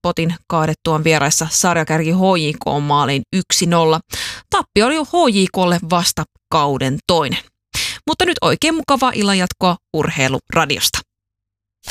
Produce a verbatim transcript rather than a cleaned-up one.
potin kaadettuaan vieraissa sarjakärki H J K maaliin yksi nolla. Tappio oli H J K:lle vasta kauden toinen. Mutta nyt oikein mukavaa illanjatkoa Urheiluradiosta.